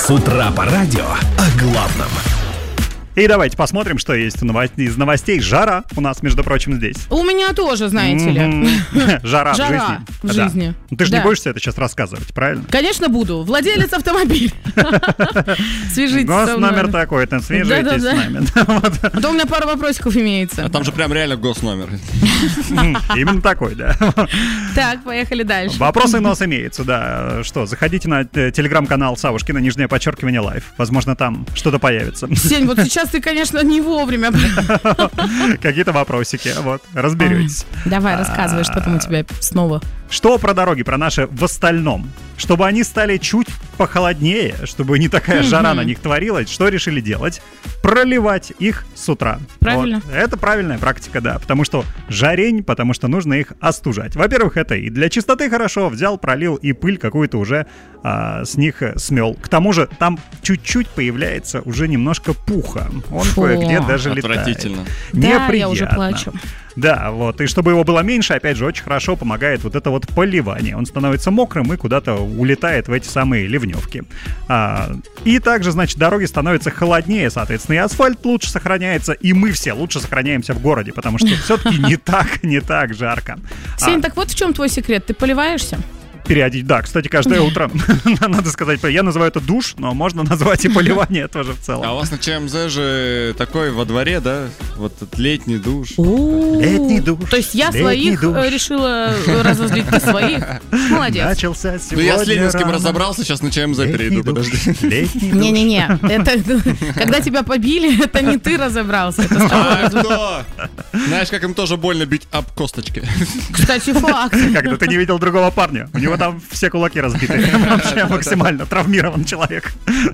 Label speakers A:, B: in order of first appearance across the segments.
A: С утра по радио о главном.
B: И давайте посмотрим, что есть из новостей. Жара у нас, между прочим, здесь.
C: У меня тоже, знаете ли.
B: Жара
C: в жизни.
B: Да. Ты же не будешь все это сейчас рассказывать, правильно?
C: Конечно, буду. Владелец автомобиля. Свяжитесь со мной.
B: Госномер такой-то, свяжитесь с нами.
C: А то у меня пару вопросиков имеется.
D: А там же прям реально госномер.
B: Именно такой, да.
C: Так, поехали дальше.
B: Вопросы у нас имеются, да. Что, заходите на телеграм-канал Савушкина, _ лайф. Возможно, там что-то появится.
C: Сень, вот сейчас ты, конечно, не вовремя.
B: Какие-то вопросики, вот, разберетесь.
C: Давай, рассказывай, что там у тебя снова.
B: Что про дороги, про наши в остальном? Чтобы они стали чуть похолоднее, чтобы не такая жара на них творилась, что решили делать? Проливать их с утра.
C: Правильно.
B: Вот. Это правильная практика, да, потому что жарень, потому что нужно их остужать. Во-первых, это и для чистоты хорошо, взял, пролил, и пыль какую-то уже с них смел. К тому же там чуть-чуть появляется уже немножко пуха. Он кое-где даже летает.
D: Отвратительно.
C: Да, я уже плачу.
B: Да, вот, и чтобы его было меньше, опять же, очень хорошо помогает вот это вот поливание. Он становится мокрым и куда-то улетает в эти самые ливневки. И также, значит, дороги становятся холоднее, соответственно, и асфальт лучше сохраняется, и мы все лучше сохраняемся в городе, потому что все-таки не так жарко.
C: Сень, так вот в чем твой секрет? Ты поливаешься?
B: Да, кстати, каждое утро, надо сказать, я называю это душ, но можно назвать и поливание тоже в целом.
D: А у вас на ЧМЗ же такой во дворе, да? Вот этот летний душ.
B: Летний душ.
C: То есть я своих решила разозлить, ты своих? Молодец.
B: Начался сегодня.
D: Ну я с Ленинским разобрался, сейчас на ЧМЗ перейду, подожди.
C: Не-не-не, это когда тебя побили, это не ты разобрался.
D: А кто? Знаешь, как им тоже больно бить об косточки.
C: Кстати, факт.
B: Когда ты не видел другого парня, у него там все кулаки разбиты. Вообще максимально травмирован человек.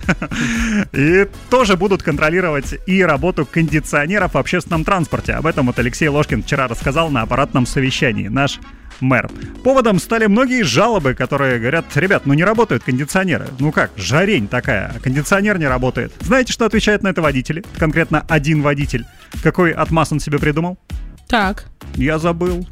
B: И тоже будут контролировать и работу кондиционеров в общественном транспорте. Об этом вот Алексей Ложкин вчера рассказал на аппаратном совещании, наш мэр. Поводом стали многие жалобы, которые говорят: ребят, не работают кондиционеры. Ну как, жарень такая, кондиционер не работает. Знаете, что отвечают на это водители? Конкретно один водитель. Какой отмаз он себе придумал?
C: Так.
B: Я забыл.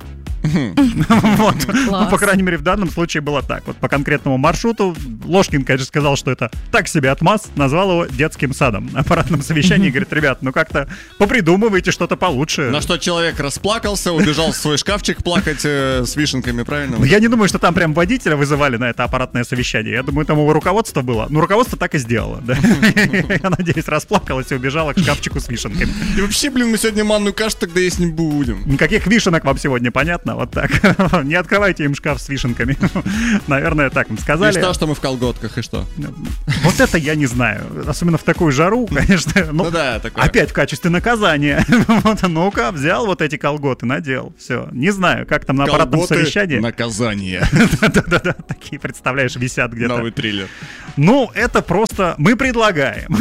B: Вот. Ну, по крайней мере, в данном случае было так. Вот по конкретному маршруту Ложкин, конечно, сказал, что это так себе отмаз, назвал его детским садом. На аппаратном совещании говорит: ребят, как-то попридумывайте что-то получше.
D: На что человек расплакался, убежал в свой шкафчик плакать с вишенками, правильно?
B: Я не думаю, что там прям водителя вызывали на это аппаратное совещание. Я думаю, там его руководство было. Руководство так и сделало, да. Я надеюсь, расплакалась и убежала к шкафчику с вишенками.
D: И вообще, мы сегодня манную кашу тогда есть не будем.
B: Никаких вишенок вам сегодня, понятно? Вот так. Не открывайте им шкаф с вишенками. Наверное, так им сказали.
D: И что мы в колготках, и что?
B: Вот это я не знаю. Особенно в такую жару, конечно.
D: Ну да, такое.
B: Опять в качестве наказания. Ну-ка, взял вот эти колготы, надел. Все. Не знаю, как там на аппаратном совещании.
D: Наказание.
B: Да-да-да. Такие, представляешь, висят где-то.
D: Новый триллер.
B: Это просто мы предлагаем.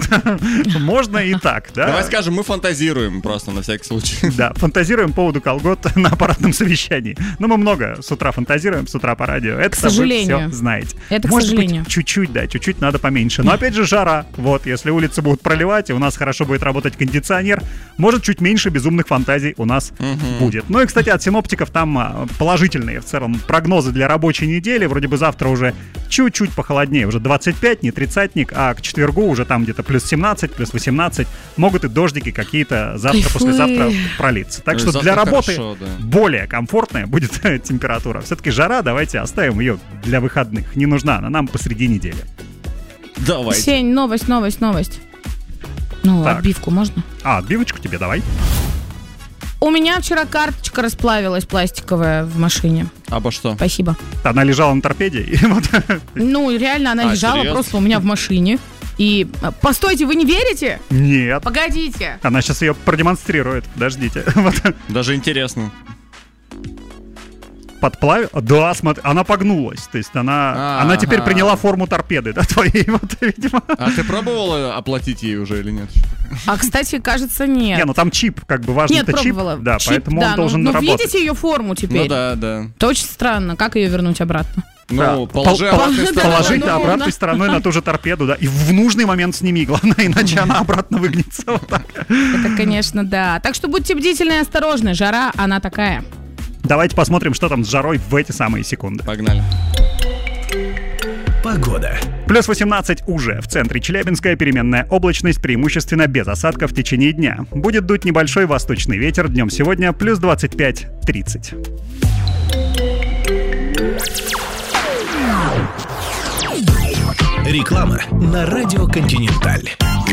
B: Можно и так, да?
D: Давай скажем, мы фантазируем просто на всякий случай.
B: Да, фантазируем по поводу колгот на аппаратном совещании. Мы много с утра фантазируем, с утра по радио. Это вы все знаете.
C: Это,
B: может
C: к сожалению.
B: быть, чуть-чуть надо поменьше. Но опять же жара. Вот, если улицы будут проливать, и у нас хорошо будет работать кондиционер, может, чуть меньше безумных фантазий у нас будет. Ну и, кстати, от синоптиков там положительные в целом прогнозы для рабочей недели. Вроде бы завтра уже чуть-чуть похолоднее. Уже 25, не 30-ник, а к четвергу уже там где-то плюс 17, плюс 18. Могут и дождики какие-то завтра, послезавтра пролиться. Так что для работы более комфортная будет температура. Все-таки жара, давайте оставим ее для выходных. Не нужна она нам посреди недели.
D: Давайте.
C: Сень, новость. Отбивку можно?
B: Отбивочку тебе давай.
C: У меня вчера карточка расплавилась пластиковая в машине.
D: Обо что?
C: Спасибо.
B: Она лежала на торпеде?
C: Реально, она лежала серьезно? Просто у меня в машине. И... Постойте, вы не верите?
B: Нет.
C: Погодите.
B: Она сейчас ее продемонстрирует. Подождите.
D: Даже интересно.
B: Подплавила? Да, смотри, она погнулась. То есть она теперь приняла форму торпеды, да, твоей, видимо.
D: А ты пробовала оплатить ей уже или нет?
C: Кстати, кажется, нет.
B: Там чип, важно,
C: нет,
B: это
C: пробовала.
B: Чип. Да,
C: чип,
B: поэтому он должен работать.
C: Видите ее форму теперь?
D: Да.
C: Это очень странно. Как ее вернуть обратно?
D: Положи
B: обратной стороной на ту же торпеду, да, и в нужный момент сними, главное, иначе она обратно выгнется. Вот так.
C: Это, конечно, да. Так что будьте бдительны и осторожны. Жара, она такая.
B: Давайте посмотрим, что там с жарой в эти самые секунды.
D: Погнали.
A: Погода.
B: Плюс 18 уже. В центре Челябинска переменная облачность, преимущественно без осадков в течение дня. Будет дуть небольшой восточный ветер. Днем сегодня плюс 25-30.
A: Реклама на радио «Континенталь».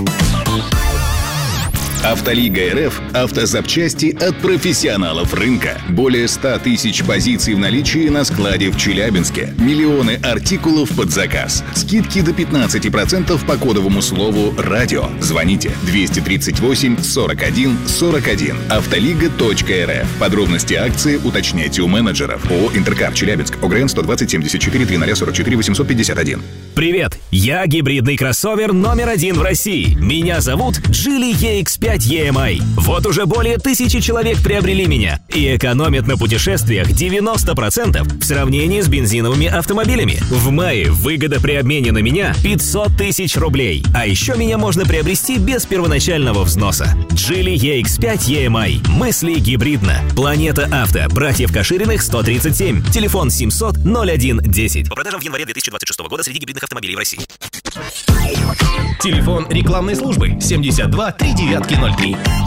E: Автолига РФ – автозапчасти от профессионалов рынка. Более 100 тысяч позиций в наличии на складе в Челябинске. Миллионы артикулов под заказ. Скидки до 15% по кодовому слову «Радио». Звоните 238 41 41. Автолига.рф. Подробности акции уточняйте у менеджеров. ООО «Интеркар Челябинск». ОГРН 120 74 0044 851.
F: Привет, я гибридный кроссовер номер 1 в России. Меня зовут Geely EX5 EMI. Вот уже более 1000 человек приобрели меня и экономят на путешествиях 90% в сравнении с бензиновыми автомобилями. В мае выгода при обмене на меня 500 тысяч рублей. А еще меня можно приобрести без первоначального взноса. Geely EX5 EMI. Мысли гибридно. Планета Авто. Братьев Кашириных 137. Телефон 700 01 10. По продажам в январе 2026 года среди гибридных автомобилей в России.
A: Телефон рекламной службы 72 3903.